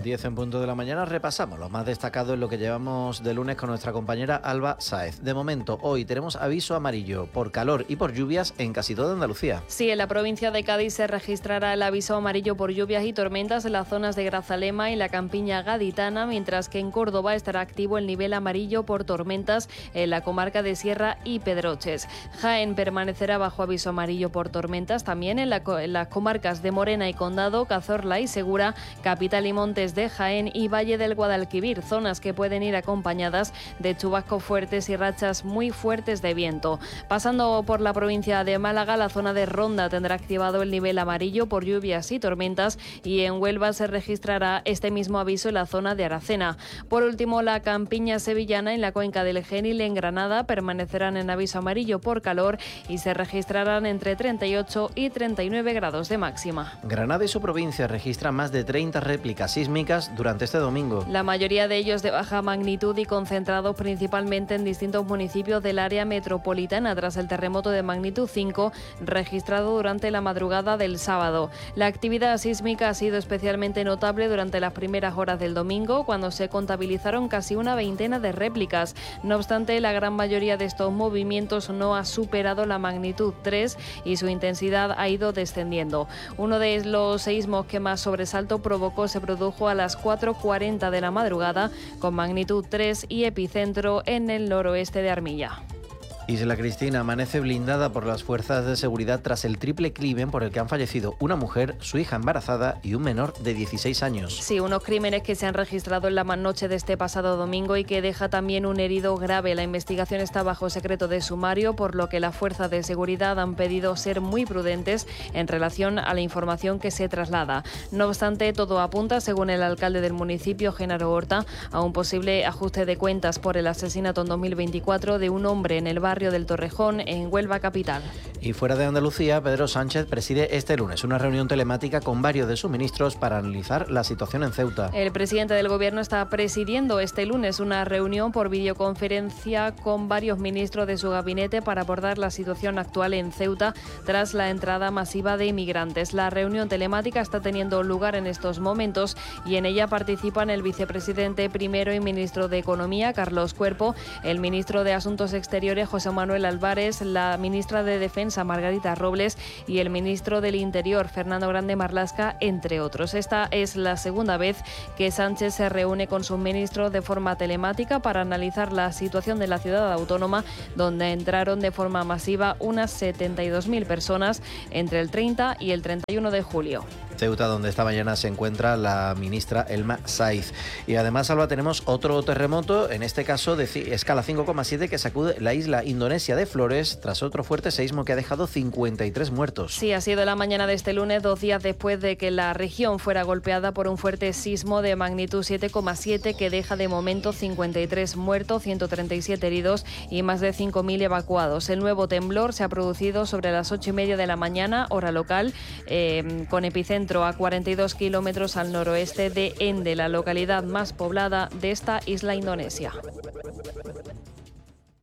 10 en punto de la mañana, repasamos lo más destacado en lo que llevamos de lunes con nuestra compañera Alba Sáez. De momento, hoy tenemos aviso amarillo por calor y por lluvias en casi toda Andalucía. Sí, en la provincia de Cádiz se registrará el aviso amarillo por lluvias y tormentas en las zonas de Grazalema y la campiña gaditana, mientras que en Córdoba estará activo el nivel amarillo por tormentas en la comarca de Sierra y Pedroches. Jaén permanecerá bajo aviso amarillo por tormentas también en las comarcas de Morena y Condado, Cazorla y Segura, Capital y Montes de Jaén y Valle del Guadalquivir, zonas que pueden ir acompañadas de chubascos fuertes y rachas muy fuertes de viento. Pasando por la provincia de Málaga, la zona de Ronda tendrá activado el nivel amarillo por lluvias y tormentas, y en Huelva se registrará este mismo aviso en la zona de Aracena. Por último, la campiña sevillana y la cuenca del Genil en Granada permanecerán en aviso amarillo por calor y se registrarán entre 38 y 39 grados de máxima. Granada y su provincia registran más de 30 réplicas sísmicas durante este domingo. La mayoría de ellos de baja magnitud y concentrados principalmente en distintos municipios del área metropolitana tras el terremoto de magnitud 5 registrado durante la madrugada del sábado. La actividad sísmica ha sido especialmente notable durante las primeras horas del domingo, cuando se contabilizaron casi una veintena de réplicas. No obstante, la gran mayoría de estos movimientos no ha superado la magnitud 3 y su intensidad ha ido descendiendo. Uno de los seísmos que más sobresalto provocó se produjo a las 4:40 de la madrugada, con magnitud 3 y epicentro en el noroeste de Armilla. Isla Cristina amanece blindada por las fuerzas de seguridad tras el triple crimen por el que han fallecido una mujer, su hija embarazada y un menor de 16 años. Sí, unos crímenes que se han registrado en la noche de este pasado domingo y que deja también un herido grave. La investigación está bajo secreto de sumario, por lo que las fuerzas de seguridad han pedido ser muy prudentes en relación a la información que se traslada. No obstante, todo apunta, según el alcalde del municipio, Genaro Horta, a un posible ajuste de cuentas por el asesinato en 2024 de un hombre en el barrio del Torrejón, en Huelva capital. Y fuera de Andalucía, Pedro Sánchez preside este lunes una reunión telemática con varios de sus ministros para analizar la situación en Ceuta. El presidente del Gobierno está presidiendo este lunes una reunión por videoconferencia con varios ministros de su gabinete para abordar la situación actual en Ceuta tras la entrada masiva de inmigrantes. La reunión telemática está teniendo lugar en estos momentos y en ella participan el vicepresidente primero y ministro de Economía, Carlos Cuerpo, el ministro de Asuntos Exteriores, José Manuel Álvarez, la ministra de Defensa, Margarita Robles, y el ministro del Interior, Fernando Grande Marlaska, entre otros. Esta es la segunda vez que Sánchez se reúne con sus ministros de forma telemática para analizar la situación de la ciudad autónoma, donde entraron de forma masiva unas 72.000 personas entre el 30 y el 31 de julio. Ceuta, donde esta mañana se encuentra la ministra Elma Saiz. Y además, Alba, tenemos otro terremoto, en este caso de escala 5,7, que sacude la isla indonesia de Flores tras otro fuerte seísmo que ha dejado 53 muertos. Sí, ha sido la mañana de este lunes, 2 días después de que la región fuera golpeada por un fuerte sismo de magnitud 7,7 que deja de momento 53 muertos, 137 heridos y más de 5.000 evacuados. El nuevo temblor se ha producido sobre las 8:30 de la mañana, hora local, con epicentro a 42 kilómetros al noroeste de Ende, la localidad más poblada de esta isla indonesia.